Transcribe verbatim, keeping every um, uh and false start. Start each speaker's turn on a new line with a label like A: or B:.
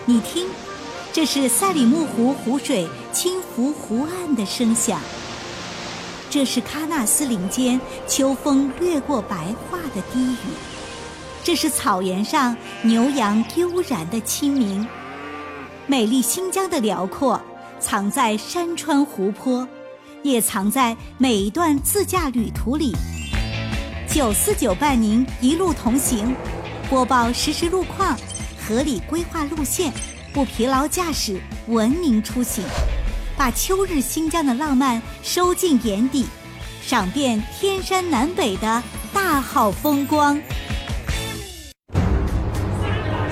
A: 你听，这是赛里木湖湖水轻拂湖岸的声响，这是喀纳斯林间秋风掠过白桦的低语，这是草原上牛羊悠然的清明。美丽新疆的辽阔藏在山川湖泊，也藏在每一段自驾旅途里。九四九伴您一路同行，播报实时路况，合理规划路线，不疲劳驾驶，文明出行，把秋日新疆的浪漫收进眼底，赏遍天山南北的大好风光。